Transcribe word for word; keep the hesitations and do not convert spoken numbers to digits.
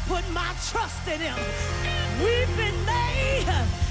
put my trust in him. We've been made